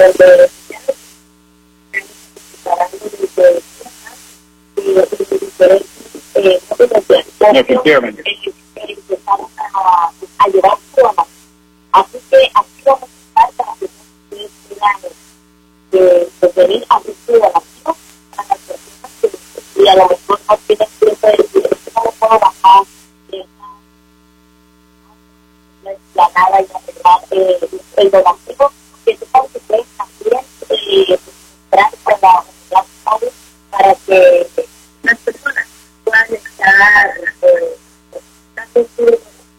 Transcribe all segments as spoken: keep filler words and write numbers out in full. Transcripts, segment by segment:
donde efectivamente empezaron a, a llevar problemas. Así que aquí vamos a estar para que ustedes puedan de, de venir a su ciudadanía para las personas que y a lo mejor no tienen tiempo de decir que no lo puedo bajar la explanada y arreglar eh, el donativo, que sepan que ustedes también eh, entrar con la unidad móvil para que las personas puedan estar eh, dando su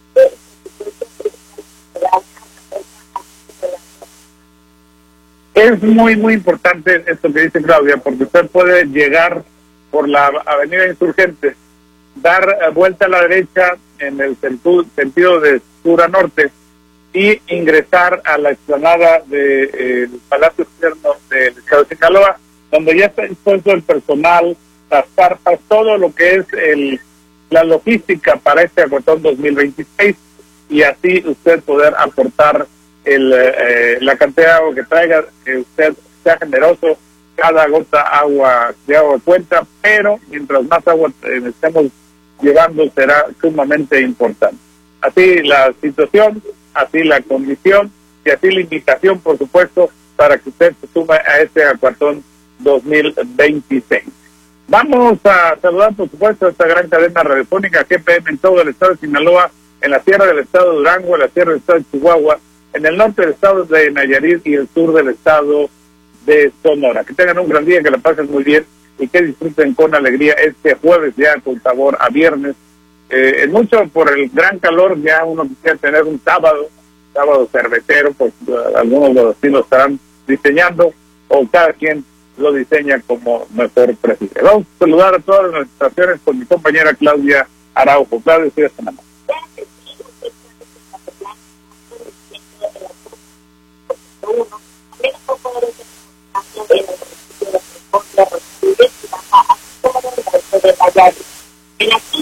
Es muy, muy importante esto que dice Claudia, porque usted puede llegar por la avenida Insurgentes, dar vuelta a la derecha en el sentido de sur a norte y ingresar a la explanada del de, eh, Palacio Externo del Estado de Sinaloa, donde ya está dispuesto el personal, las carpas, todo lo que es el la logística para este Acuatón dos mil veintiséis, y así usted poder aportar el eh, la cantidad de agua que traiga, que usted sea generoso. Cada gota agua de agua cuenta, pero mientras más agua eh, estemos llevando será sumamente importante. Así la situación, así la condición y así la invitación, por supuesto, para que usted se sume a este Acuatón dos mil veintiséis. Vamos a saludar, por supuesto, a esta gran cadena radiofónica G P M en todo el estado de Sinaloa, en la sierra del estado de Durango, en la sierra del estado de Chihuahua, en el norte del estado de Nayarit y el sur del estado de Sonora. Que tengan un gran día, que la pasen muy bien y que disfruten con alegría este jueves ya con sabor a viernes. Eh, mucho por el gran calor, ya uno quisiera tener un sábado, sábado cervecero, pues uh, algunos lo, sí lo estarán diseñando, o cada quien lo diseña como mejor prefiere. Vamos a saludar a todas las estaciones con mi compañera Claudia Araujo. Claudia, sí, hasta mañana.